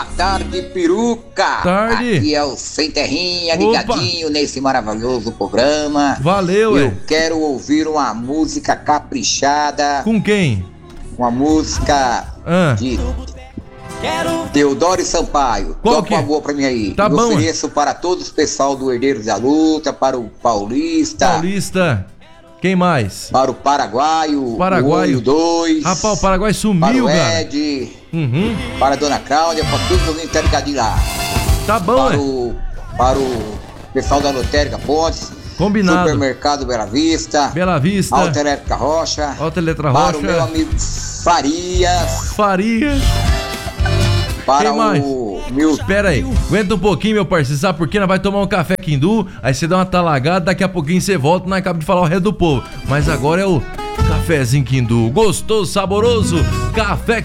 Tarde, peruca. Tarde. Aqui é o Sem Terrinha, Opa. ligadinho nesse maravilhoso programa. Valeu, Eu quero ouvir uma música caprichada, Com quem? uma música Ah. de Teodoro e Sampaio. Qual Toca que é? uma boa pra mim aí. Tá Eu bom. ofereço para todos o pessoal do Herdeiros da Luta, para o Paulista, Paulista. Quem mais? para o Paraguaio, Paraguaio. o 2, Rapaz, o Paraguai para sumiu, o cara. Ed, Uhum. para a Dona Cláudia, para todos os ouvintes ligadinhos lá. Tá bom, Para o pessoal da Lotérica Pontes, Combinado. Supermercado Bela Vista, Bela Vista. Alta Elétrica Rocha, Alta Letra para o Rocha. meu amigo Farias, Faria. para Quem mais? o meu... Espera aí, aguenta um pouquinho, meu parceiro. Sabe por quê? Nós vai tomar um café quindu, aí você dá uma talagada, daqui a pouquinho você volta e nós acabamos de falar o resto do povo. Mas agora é o cafezinho quindu. Gostoso, saboroso, café